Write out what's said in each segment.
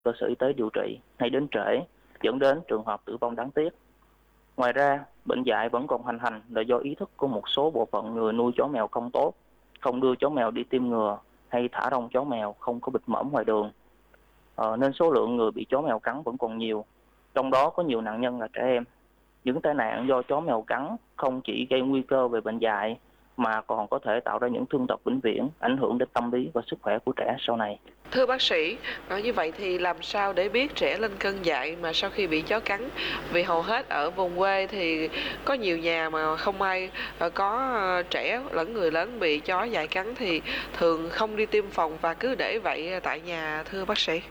cơ sở y tế điều trị hay đến trễ, dẫn đến trường hợp tử vong đáng tiếc. Ngoài ra, bệnh dại vẫn còn hoành hành là do ý thức của một số bộ phận người nuôi chó mèo không tốt, không đưa chó mèo đi tiêm ngừa hay thả rong chó mèo không có bịt mõm ngoài đường. Nên số lượng người bị chó mèo cắn vẫn còn nhiều, trong đó có nhiều nạn nhân là trẻ em. Những tai nạn do chó mèo cắn không chỉ gây nguy cơ về bệnh dại mà còn có thể tạo ra những thương tật vĩnh viễn, ảnh hưởng đến tâm lý và sức khỏe của trẻ sau này. Thưa bác sĩ, như vậy thì làm sao để biết trẻ lên cơn dại mà sau khi bị chó cắn? Vì hầu hết ở vùng quê thì có nhiều nhà mà không ai có trẻ lẫn người lớn bị chó dại cắn thì thường không đi tiêm phòng và cứ để vậy tại nhà, thưa bác sĩ.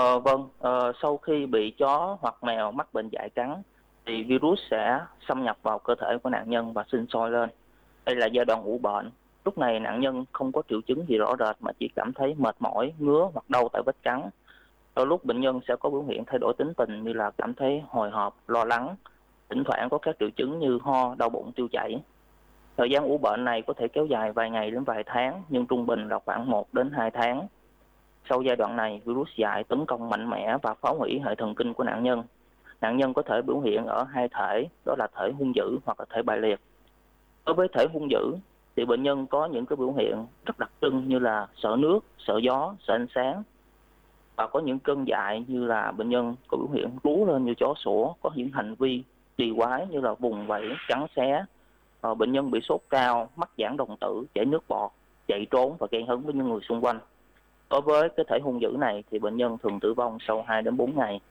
Sau khi bị chó hoặc mèo mắc bệnh dại cắn thì virus sẽ xâm nhập vào cơ thể của nạn nhân và sinh sôi lên. Đây là giai đoạn ủ bệnh. Lúc này nạn nhân không có triệu chứng gì rõ rệt mà chỉ cảm thấy mệt mỏi, ngứa hoặc đau tại vết cắn. Đôi lúc bệnh nhân sẽ có biểu hiện thay đổi tính tình như là cảm thấy hồi hộp, lo lắng, thỉnh thoảng có các triệu chứng như ho, đau bụng, tiêu chảy. Thời gian ủ bệnh này có thể kéo dài vài ngày đến vài tháng, nhưng trung bình là khoảng 1 đến 2 tháng. Sau giai đoạn này, virus dại tấn công mạnh mẽ và phá hủy hệ thần kinh của nạn nhân. Nạn nhân có thể biểu hiện ở hai thể, đó là thể hung dữ hoặc là thể bại liệt. Đối với thể hung dữ thì bệnh nhân có những cái biểu hiện rất đặc trưng như là sợ nước, sợ gió, sợ ánh sáng. Và có những cơn dại như là bệnh nhân có biểu hiện rú lên như chó sủa, có những hành vi kỳ quái như là vùng vẫy, cắn xé. Bệnh nhân bị sốt cao, mắc giãn đồng tử, chảy nước bọt, chạy trốn và gây hấn với những người xung quanh. Đối với cái thể hung dữ này thì bệnh nhân thường tử vong sau 2 đến 4 ngày.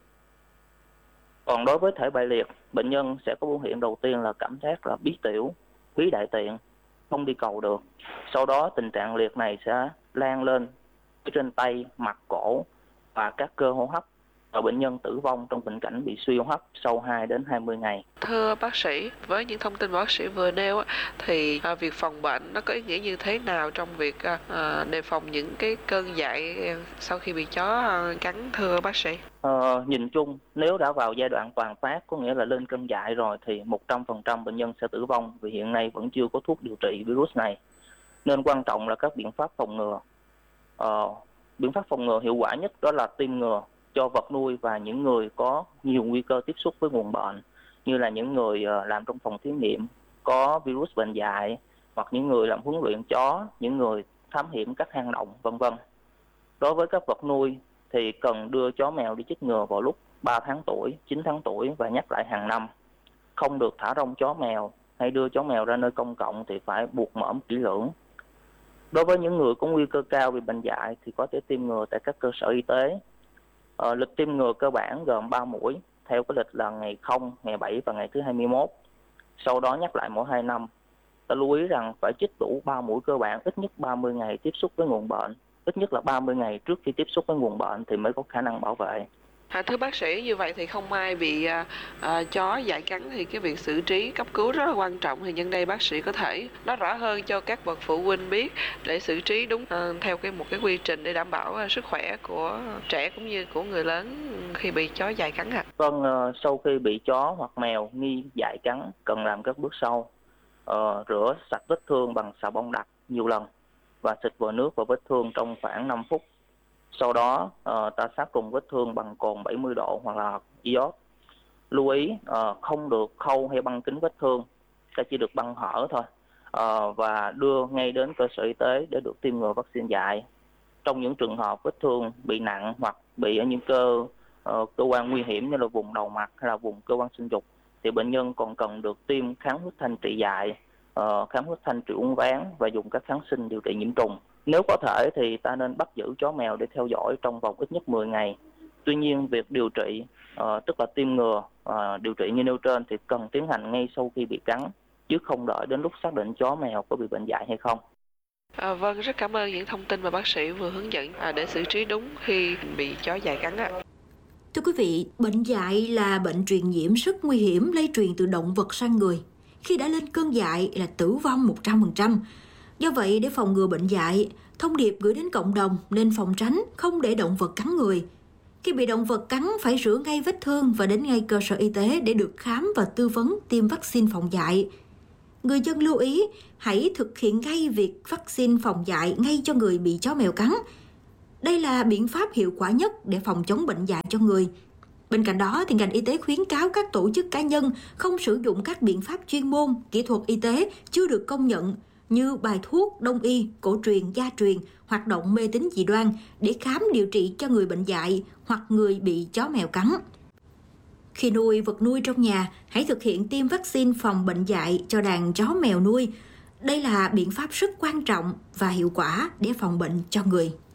Còn đối với thể bại liệt, bệnh nhân sẽ có biểu hiện đầu tiên là cảm giác là bí tiểu, bí đại tiện, không đi cầu được. Sau đó tình trạng liệt này sẽ lan lên trên tay, mặt, cổ và các cơ hô hấp. Và bệnh nhân tử vong trong tình cảnh bị suy hô hấp sau 2 đến 20 ngày. Thưa bác sĩ, với những thông tin bác sĩ vừa nêu thì việc phòng bệnh nó có ý nghĩa như thế nào trong việc đề phòng những cái cơn dại sau khi bị chó cắn, thưa bác sĩ? Nhìn chung, nếu đã vào giai đoạn toàn phát, có nghĩa là lên cơn dại rồi thì 100% bệnh nhân sẽ tử vong vì hiện nay vẫn chưa có thuốc điều trị virus này. Nên quan trọng là các biện pháp phòng ngừa. Biện pháp phòng ngừa hiệu quả nhất đó là tiêm ngừa cho vật nuôi và những người có nhiều nguy cơ tiếp xúc với nguồn bệnh, như là những người làm trong phòng thí nghiệm có virus bệnh dại, hoặc những người làm huấn luyện chó, những người thám hiểm các hang động, vân vân. Đối với các vật nuôi thì cần đưa chó mèo đi chích ngừa vào lúc 3 tháng tuổi, 9 tháng tuổi và nhắc lại hàng năm. Không được thả rong chó mèo hay đưa chó mèo ra nơi công cộng thì phải buộc mõm kỹ lưỡng. Đối với những người có nguy cơ cao bị bệnh dại thì có thể tiêm ngừa tại các cơ sở y tế. Lịch tiêm ngừa cơ bản gồm 3 mũi, theo cái lịch là ngày 0, ngày 7 và ngày thứ 21. Sau đó nhắc lại mỗi 2 năm. Ta lưu ý rằng phải chích đủ 3 mũi cơ bản ít nhất 30 ngày tiếp xúc với nguồn bệnh. Ít nhất là 30 ngày trước khi tiếp xúc với nguồn bệnh thì mới có khả năng bảo vệ. Thưa bác sĩ, như vậy thì không ai bị chó dại cắn thì cái việc xử trí cấp cứu rất là quan trọng. Thì nhân đây bác sĩ có thể nói rõ hơn cho các bậc phụ huynh biết để xử trí đúng theo một cái quy trình để đảm bảo sức khỏe của trẻ cũng như của người lớn khi bị chó dại cắn ạ. Vâng, sau khi bị chó hoặc mèo nghi dại cắn cần làm các bước sau. Rửa sạch vết thương bằng xà bông đặc nhiều lần và xịt vòi nước vào vết thương trong khoảng 5 phút. Sau đó ta sát trùng vết thương bằng cồn 70 độ hoặc là iốt. Lưu ý không được khâu hay băng kín vết thương, ta chỉ được băng hở thôi. Và đưa ngay đến cơ sở y tế để được tiêm ngừa vaccine dại. Trong những trường hợp vết thương bị nặng hoặc bị ở những cơ quan nguy hiểm như là vùng đầu mặt hay là vùng cơ quan sinh dục thì bệnh nhân còn cần được tiêm kháng huyết thanh trị dại, kháng huyết thanh trị uốn ván và dùng các kháng sinh điều trị nhiễm trùng. Nếu có thể thì ta nên bắt giữ chó mèo để theo dõi trong vòng ít nhất 10 ngày. Tuy nhiên việc điều trị, tức là tiêm ngừa, điều trị như nêu trên thì cần tiến hành ngay sau khi bị cắn, chứ không đợi đến lúc xác định chó mèo có bị bệnh dại hay không. Vâng, rất cảm ơn những thông tin mà bác sĩ vừa hướng dẫn để xử trí đúng khi bị chó dại cắn ạ. Thưa quý vị, bệnh dại là bệnh truyền nhiễm rất nguy hiểm, lây truyền từ động vật sang người. Khi đã lên cơn dại là tử vong 100%. Do vậy, để phòng ngừa bệnh dại, thông điệp gửi đến cộng đồng nên phòng tránh, không để động vật cắn người. Khi bị động vật cắn phải rửa ngay vết thương và đến ngay cơ sở y tế để được khám và tư vấn tiêm vaccine phòng dại. Người dân lưu ý, hãy thực hiện ngay việc vaccine phòng dại ngay cho người bị chó mèo cắn. Đây là biện pháp hiệu quả nhất để phòng chống bệnh dại cho người. Bên cạnh đó, thì ngành y tế khuyến cáo các tổ chức cá nhân không sử dụng các biện pháp chuyên môn, kỹ thuật y tế chưa được công nhận như bài thuốc, đông y, cổ truyền, gia truyền, hoạt động mê tín dị đoan để khám điều trị cho người bệnh dại hoặc người bị chó mèo cắn. Khi nuôi vật nuôi trong nhà, hãy thực hiện tiêm vaccine phòng bệnh dại cho đàn chó mèo nuôi. Đây là biện pháp rất quan trọng và hiệu quả để phòng bệnh cho người.